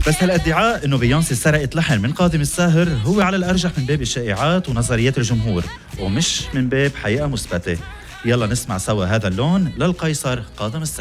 بس هالادعاء انه بيونسي سرقت لحن من قادم الساهر هو على الارجح من باب الشائعات ونظريات الجمهور، ومش من باب حقيقة مثبتة. يلا نسمع سوا هذا اللون للقيصر قادم الساهر.